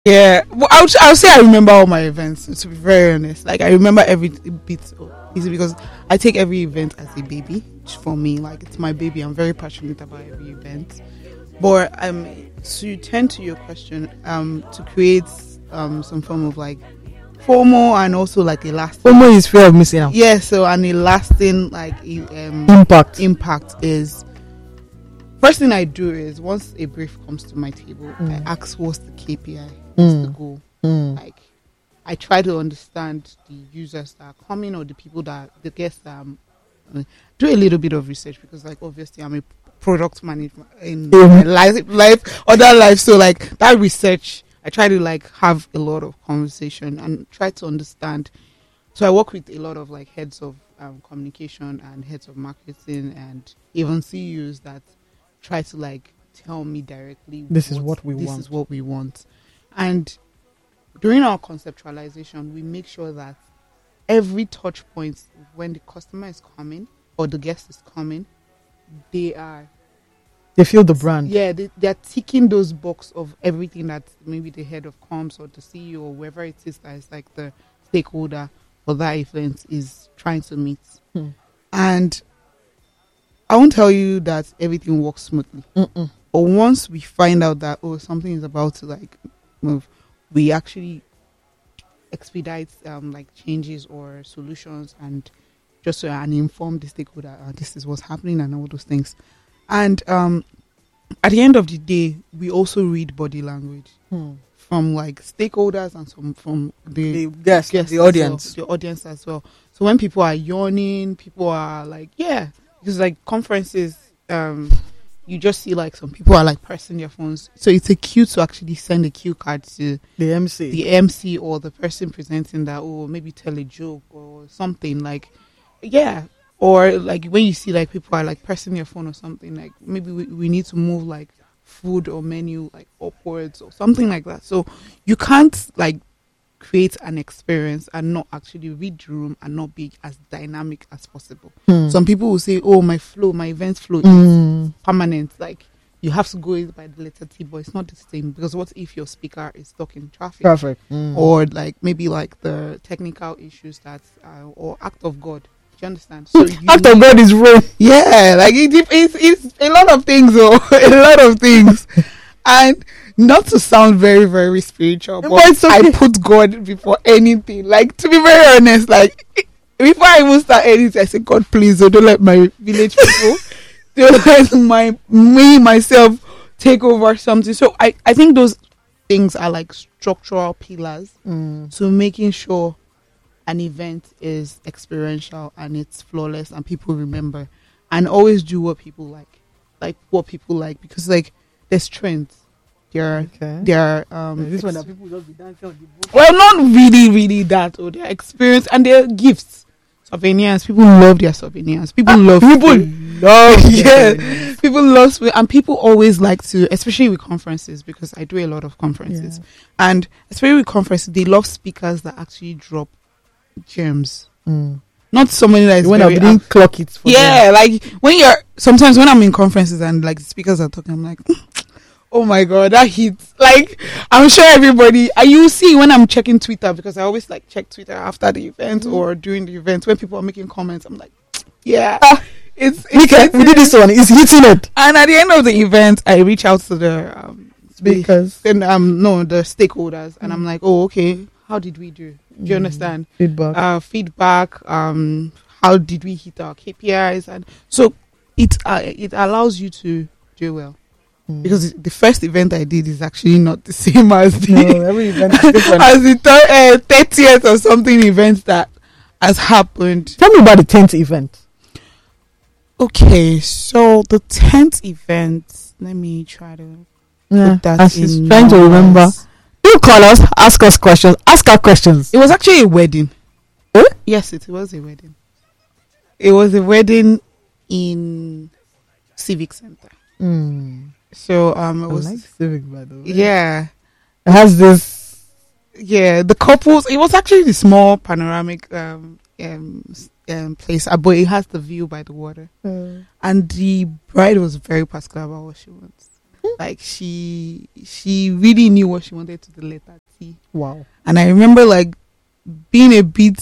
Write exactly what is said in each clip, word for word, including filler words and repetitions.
Yeah, well, I would, I would say I remember all my events. To be very honest, like I remember every bit of it because I take every event as a baby for me. Like it's my baby. I'm very passionate about every event. But um, to turn to your question, um, to create um some form of like FOMO and also like a lasting FOMO is fear of missing out. Yeah, so and a lasting like um impact impact is. First thing I do is once a brief comes to my table, mm. I ask what's the K P I, what's mm. the goal. Mm. Like I try to understand the users that are coming or the people that the guests that I'm, I mean, do a little bit of research because like obviously I'm a product manager in mm. my life, life, other life. So like that research, I try to like have a lot of conversation and try to understand. So I work with a lot of like heads of um, communication and heads of marketing and even C E Os that try to like tell me directly this what, is what we this want. This is what we want. And during our conceptualization, we make sure that every touch point when the customer is coming or the guest is coming, they are they feel the brand. Yeah, they, they're ticking those boxes of everything that maybe the head of comms or the C E O or whoever it is that is like the stakeholder for that event is trying to meet. Hmm. And I won't tell you that everything works smoothly. Mm-mm. But once we find out that, oh, something is about to like move, we actually expedite um, like changes or solutions and just so and inform the stakeholder uh, this is what's happening and all those things. And um, at the end of the day, we also read body language hmm. from like stakeholders and some from the, the guests, guests the audience, well, the audience as well. So when people are yawning, people are like, yeah. Because like conferences, um, you just see like some people are like pressing their phones. So it's a cue to actually send a cue card to the M C, the M C or the person presenting that, or maybe tell a joke or something like, yeah. Or like when you see like people are like pressing their phone or something, like maybe we, we need to move like food or menu like upwards or something like that. So you can't like create an experience and not actually read the room and not be as dynamic as possible. Mm. Some people will say, oh, my flow, my event flow mm. is permanent. Like you have to go in by the letter T, but it's not the same because what if your speaker is stuck in traffic? Traffic. Mm. Or like maybe like the technical issues that uh, or act of God. Do you understand? So you act of God is wrong. Yeah, like it, it's, it's a lot of things though. a lot of things. And not to sound very, very spiritual, but, but okay. I put God before anything. Like, to be very honest, like, before I even start anything, I say, God, please, don't let my village people, don't let my, me, myself, take over something. So I, I think those things are like structural pillars mm. to making sure an event is experiential and it's flawless and people remember. And always do what people like. Like, what people like. Because, like, there's trends. There, okay. there. Um, yeah, this one that people just be dancing on the book. Well, not really, really that. Or their experience and their gifts, souvenirs. People love their souvenirs. People ah, love. People love. Yeah, people love, and people always like to, especially with conferences, because I do a lot of conferences, yeah. and especially with conferences, they love speakers that actually drop gems. Mm. Not somebody that is when I didn't clock it. For yeah, them. Like when you're sometimes when I'm in conferences and like the speakers are talking, I'm like, oh my god, that hits! Like I'm sure everybody. And you see when I'm checking Twitter because I always like check Twitter after the event mm. or during the event when people are making comments. I'm like, yeah, ah, it's, it's okay. We did this one. It's hitting it. And at the end of the event, I reach out to the um, speakers and um no the stakeholders, mm. and I'm like, oh okay, how did we do? Do you understand? Feedback. Uh, feedback. Um, how did we hit our K P Is? And so it uh, it allows you to do well. Mm. Because the first event I did is actually not the same as the no, every event is different. as the thir- uh, thirtieth or something event that has happened. Tell me about the tenth event. Okay, so the tenth event. Let me try to yeah, put that as in. He's trying to remember. You call us, ask us questions, ask our questions. It was actually a wedding. Eh? Yes, it was a wedding. It was a wedding in Civic Center. Mm. So um, it I was like Civic, by the way. Yeah, it has this. Yeah, the couples. It was actually the small panoramic um um, um place, uh, but it has the view by the water. Mm. And the bride was very particular about what she wants. Like she she really knew what she wanted to the letter T. Wow. And I remember like being a bit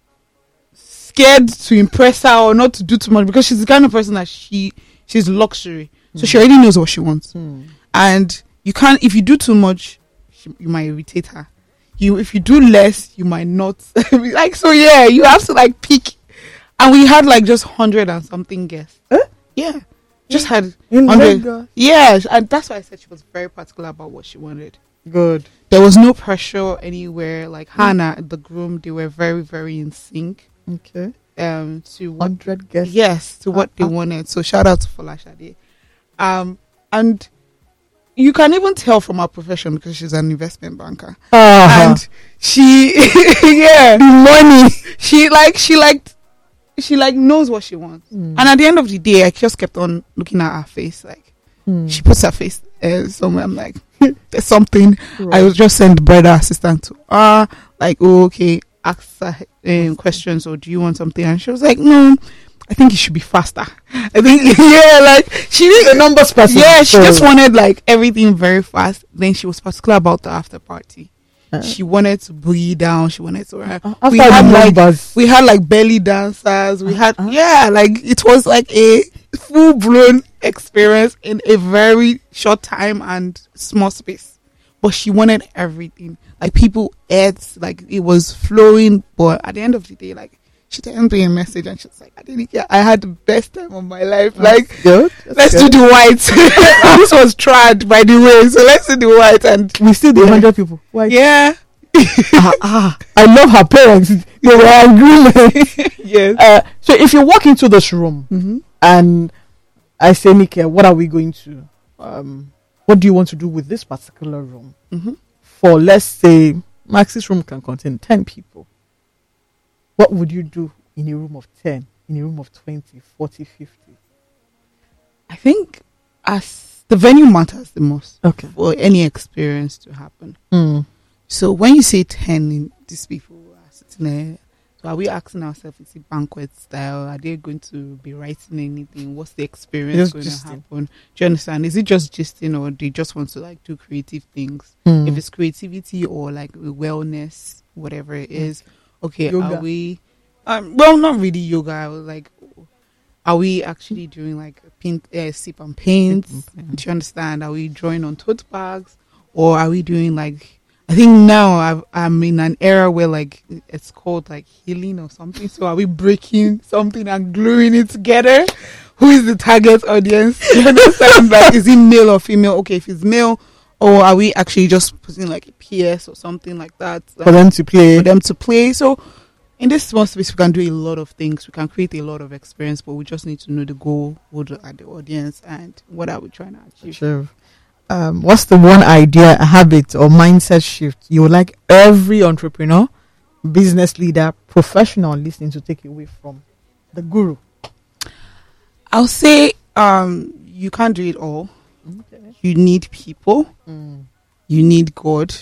scared to impress her or not to do too much, because she's the kind of person that she she's luxury. Mm. So she already knows what she wants. Mm. And you can't, if you do too much, she, you might irritate her. You if you do less, you might not. Like, so yeah, you have to like pick. And we had like just hundred and something guests. Huh? Yeah. Just had in hundred. Yeah, and that's why I said she was very particular about what she wanted. Good. There was no pressure anywhere. Like mm. Hannah, the groom, they were very, very in sync. Okay. Um, to what, hundred guests. Yes, to uh, what they uh, wanted. So shout out to Folashade. Um, and you can even tell from her profession, because she's an investment banker, uh-huh. and she, yeah, money. She like she liked, she like knows what she wants. Mm. And at the end of the day, I just kept on looking at her face. Like mm. she puts her face uh, somewhere. I'm like, there's something. Right. I was just send the brother assistant to her. Like, oh, okay. Ask her um, questions, or do you want something? And she was like, no, I think it should be faster. I think, yeah, like she did the numbers person. Yeah, she so. just wanted like everything very fast. Then she was particular about the after party. Uh, she wanted to boogie down. She wanted to. Uh, we had like numbers. we had like belly dancers. We had uh, yeah, like it was like a full blown experience in a very short time and small space. But she wanted everything. Like people ate, like it was flowing. But at the end of the day, like she sent me a message and she was like, I didn't care. I had the best time of my life. That's like, good. let's good. do the white. This was trad, by the way. So let's do the white. And we still did one hundred people. White. Yeah. ah, ah, I love her parents. They were angry. Yes. Uh, so if you walk into this room mm-hmm. and I say, Nika, what are we going to, um, what do you want to do with this particular room? Mm-hmm. For, let's say, Max's room can contain ten people. What would you do in a room of ten, in a room of twenty, forty, fifty? I think as the venue matters the most. Okay. For any experience to happen. Mm. So when you say ten, these people are sitting there. So are we asking ourselves, is it banquet style? Are they going to be writing anything? What's the experience going to happen? Do you understand? Is it just gisting, or they just want to like do creative things? Mm. If it's creativity or like wellness, whatever it is, okay, yoga. Are we um well not really yoga, I was like, are we actually doing like paint uh, sip and paint? Sip and paint? Do you understand? Are we drawing on tote bags, or are we doing like, I think now I've, I'm in an era where like it's called like healing or something. So are we breaking something and gluing it together? Who is the target audience? You understand? Like, is it male or female? Okay, if it's male, or are we actually just putting like a P S or something like that, like, for them to play? For them to play. So in this small space, we can do a lot of things. We can create a lot of experience, but we just need to know the goal, who the, the audience, and what are we trying to achieve. Sure. Um, what's the one idea, habit, or mindset shift you would like every entrepreneur, business leader, professional listening to take away from the guru? I'll say um, you can't do it all. Okay. You need people. Mm. You need God.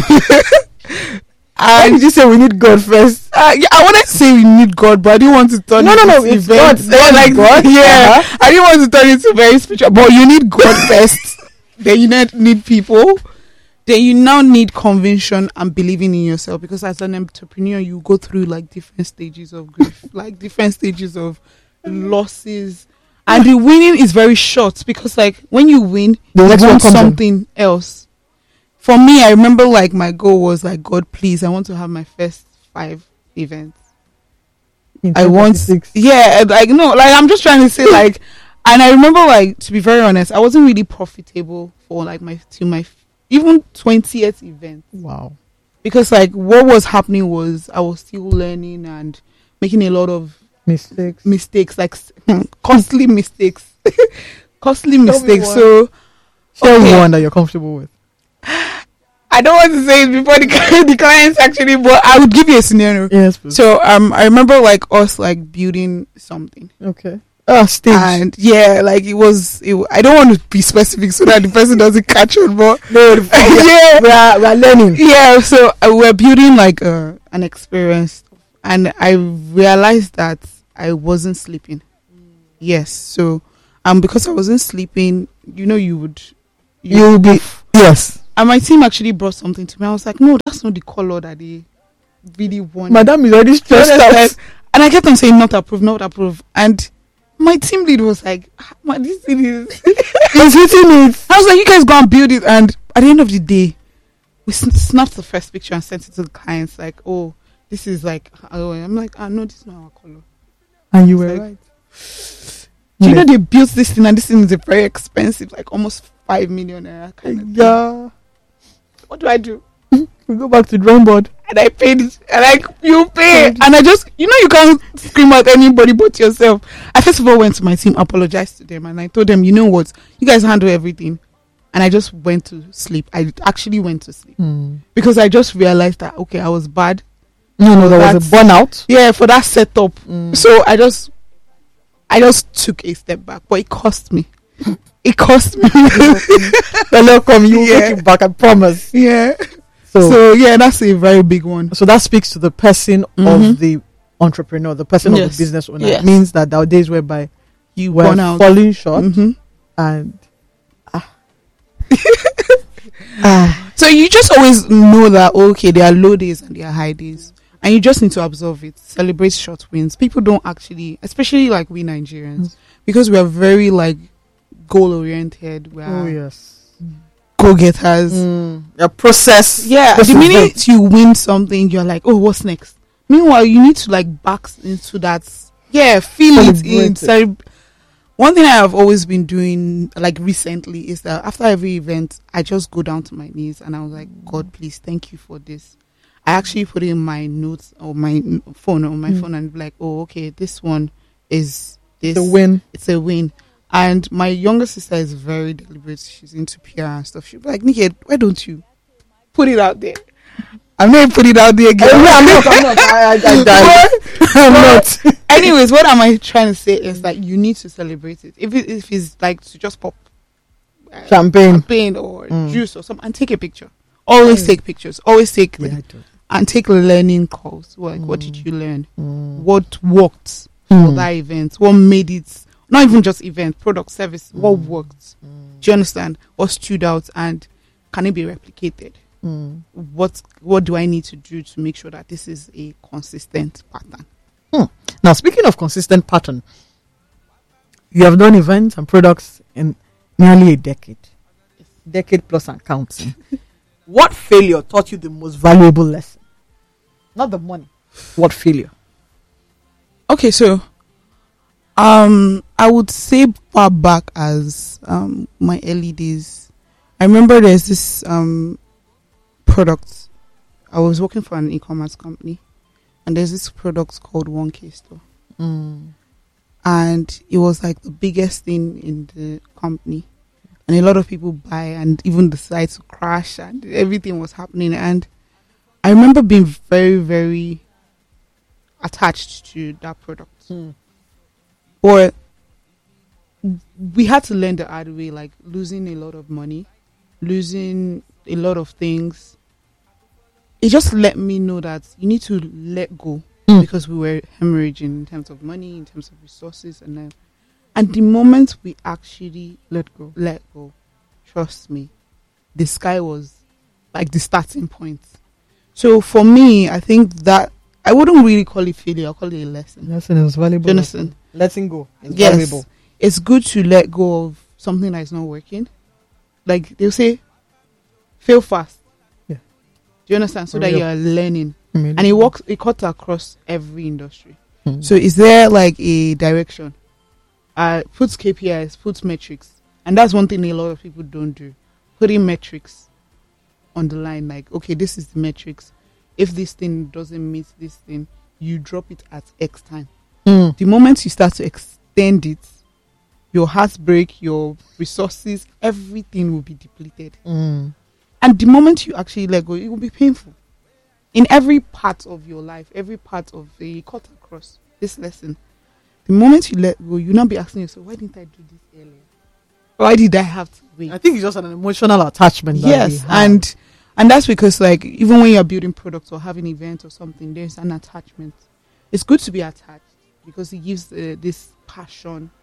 Why did you say we need God first? Uh, yeah, I wanted to say we need God, but I didn't want to turn no, it no, no, into it's God. God, like God. Yeah, uh-huh. I didn't want to turn it into very spiritual, but you need God first. Then you need, need people. Then you now need conviction and believing in yourself, because as an entrepreneur, you go through like different stages of grief, like different stages of losses. And the winning is very short, because like when you win, the you want something in. else. For me, I remember like my goal was like, God, please, I want to have my first five events. I want, yeah, like no, like I'm just trying to say like, and I remember like, to be very honest, I wasn't really profitable for like my to my even twentieth event. Wow. Because like what was happening was I was still learning and making a lot of mistakes, mistakes like costly mistakes, costly Tell mistakes. So, share okay. one that you're comfortable with. I don't want to say it before the, the clients actually, but I would give you a scenario. Yes, please. So um, I remember like us like building something. Okay. Oh, stage. And yeah, like it was. It, I don't want to be specific so that the person doesn't catch on. But no, yeah, we are, we are learning. Yeah, so uh, we're building like uh, an experience, and I realized that I wasn't sleeping. Mm. Yes, so um, because I wasn't sleeping, you know, you would you'll be yes. And my team actually brought something to me. I was like, no, that's not the color that they really want. Madam is already stressed out. And I kept on saying not approved, not approved. And my team lead was like, ah, man, this thing is it's hitting it. I was like, you guys go and build it. And at the end of the day, we snapped the first picture and sent it to the clients like, oh, this is like, oh, I'm like, ah, no, this is not our color. And you were like, right. Do you know they built this thing and this thing is very expensive, like almost five million naira kind of yeah. thing. What do I do? We go back to the drawing board. And I paid it. And like, you pay. And I just, you know, you can't scream at anybody but yourself. I first of all went to my team, apologized to them, and I told them, you know what, you guys handle everything. And I just went to sleep. I actually went to sleep. Mm. Because I just realized that, okay, I was bad. No, no, there was a burnout. Yeah, for that setup. Mm. So I just, I just took a step back. But it cost me. It cost me. Welcome, you yeah. take it back, I promise. Yeah. So, so yeah, that's a very big one. So that speaks to the person mm-hmm. of the entrepreneur, the person yes. of the business owner. Yes. It means that there are days whereby you were falling short mm-hmm. and ah. ah. So you just always know that okay, there are low days and there are high days. And you just need to observe it. Celebrate short wins. People don't actually, especially like we Nigerians, mm. because we are very like goal oriented. We are oh yes, go getters. Mm. A process. Yeah. The minute you win something, you're like, oh, what's next? Meanwhile, you need to like back into that. Yeah, feel it in. So, one thing I have always been doing, like recently, is that after every event, I just go down to my knees and I was like, God, please, thank you for this. I actually put in my notes or my phone on my mm. phone and be like, oh, okay, this one is this. It's a win. It's a win. And my younger sister is very deliberate. She's into P R and stuff. She'll be like, Nikki, why don't you put it out there? I'm not putting it out there again. Oh, no, I'm not. I'm not. I, I, I I'm not. Anyways, what am I trying to say is that you need to celebrate it. If it, if it's like to just pop uh, champagne, champagne or mm. juice or something, and take a picture. Always mm. take pictures. Always take yeah, like, and take learning calls. Like, mm. what did you learn? Mm. What worked mm. for that event? What made it? Not even just event, product, service. Mm. What worked? Mm. Do you understand? What stood out and can it be replicated? Mm. What What do I need to do to make sure that this is a consistent pattern? Hmm. Now, speaking of consistent pattern, you have done events and products in nearly a decade, yes. decade plus and counting. What failure taught you the most valuable lesson? Not the money. What failure? Okay, so um, I would say far back as um my early days. I remember there's this um product. I was working for an e-commerce company, and there's this product called one K Store, mm. and it was like the biggest thing in the company. And a lot of people buy, and even the sites crash, and everything was happening. And I remember being very, very attached to that product. Mm. But we had to learn the hard way, like losing a lot of money, losing a lot of things. It just let me know that you need to let go mm. because we were hemorrhaging in terms of money, in terms of resources, and then. And the moment we actually let go, let go, trust me, the sky was like the starting point. So for me, I think that I wouldn't really call it failure. I'll call it a lesson. Lesson is valuable. Lesson. Letting go is yes. valuable. It's good to let go of something that is not working. Like they'll say, fail fast. Yeah. Do you understand? So For that real. you are learning. Really? And it works, it cuts across every industry. Mm. So is there like a direction? Uh, puts K P Is, puts metrics. And that's one thing a lot of people don't do. Putting metrics on the line, like, okay, this is the metrics. If this thing doesn't meet this thing, you drop it at X time. Mm. The moment you start to extend it, your heartbreak, your resources, everything will be depleted. Mm. And the moment you actually let go, it will be painful. In every part of your life, every part of the cut across this lesson, the moment you let go, you'll not be asking yourself, why didn't I do this earlier? Why did I have to wait? I think it's just an emotional attachment. Yes, and and that's because, like, even when you're building products or having events or something, there's an attachment. It's good to be attached because it gives uh, this passion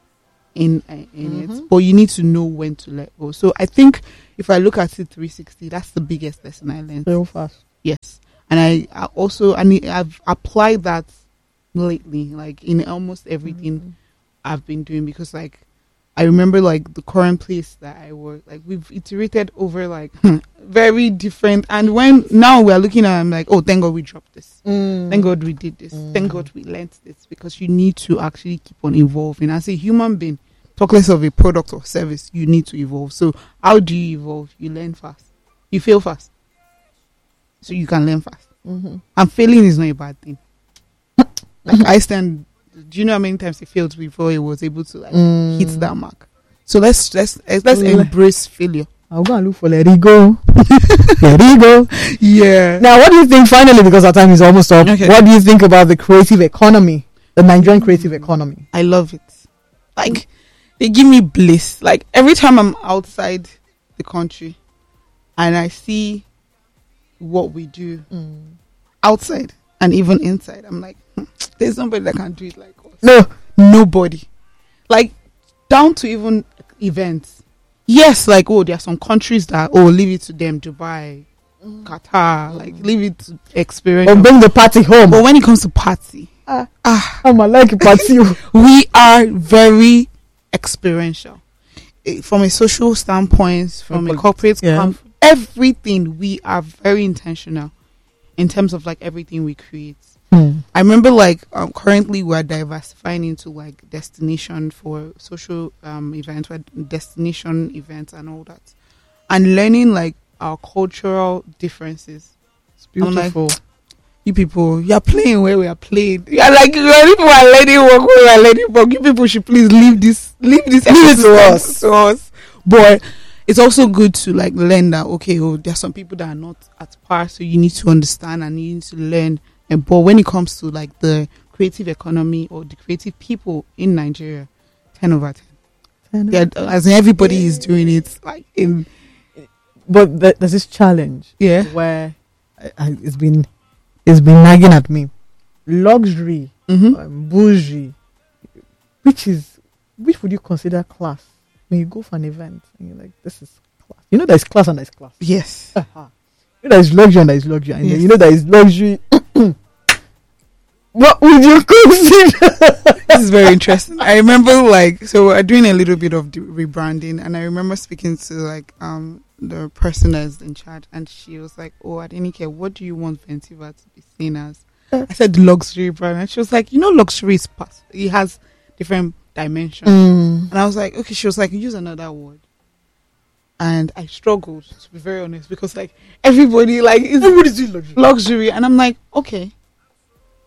in uh, in mm-hmm. it, but you need to know when to let go. So I think if I look at it three sixty, that's the biggest lesson I learned. So fast. Yes. And I, I also, I mean, I've applied that lately, like in almost everything mm-hmm. I've been doing, because like, I remember like the current place that I work, like we've iterated over like very different. And when now we're looking at, I'm like, oh, thank God we dropped this. Mm. Thank God we did this. Mm. Thank God we learned this, because you need to actually keep on evolving. As a human being, talk less of a product or service, you need to evolve. So how do you evolve? You learn fast. You fail fast. So you can learn fast. Mm-hmm. And failing is not a bad thing. Like I stand, do you know how many times he failed before he was able to like mm. hit that mark? So let's let's let's mm. embrace failure. I'll go and look for let it go. Let it go. Yeah. Now, what do you think? Finally, because our time is almost up. Okay. What do you think about the creative economy, the Nigerian creative economy? I love it. Like they give me bliss. Like every time I'm outside the country, and I see what we do mm. outside and even inside, I'm like, hmm, there's nobody that can do it like us. No, nobody. Like down to even events. Yes, like oh, there are some countries that oh, leave it to them, Dubai, mm. Qatar, mm. like leave it to experience. Or bring the party home. But when it comes to party, ah, ah I'm a like party. We are very experiential from a social standpoint, from a corporate yeah. camp. Everything, we are very intentional in terms of like everything we create. Mm. I remember like um, currently we're diversifying into like destination for social um, events, destination events and all that, and learning like our cultural differences. It's beautiful. Like, you people, you're playing where we are playing. You're like, you people are letting work where we are letting work. You people should please leave this, leave this leave it to us. to us. But it's also good to like learn that okay, oh, there are some people that are not at par, so you need to understand and you need to learn. And but when it comes to like the creative economy or the creative people in Nigeria, ten over ten. Yeah, as in everybody yeah. is doing it like in. But th- there's this challenge, yeah, where I, I, it's been it's been nagging at me. Luxury, mm-hmm. um, bougie, which is which would you consider class? When you go for an event and you're like, this is class. You know there's class and there's class. Yes. You know there's luxury and there's luxury. And yes. you know there is luxury. What would you consider? This is very interesting. I remember like, so we're doing a little bit of rebranding, and I remember speaking to like um the person that's in charge, and she was like, oh, I didn't care. What do you want Ventiva to be seen as? I said luxury brand, and she was like, you know, luxury is past. It has different dimension. Mm. And I was like, okay, she was like, use another word. And I struggled, to be very honest, because like everybody like is everybody's doing luxury. luxury. And I'm like, okay,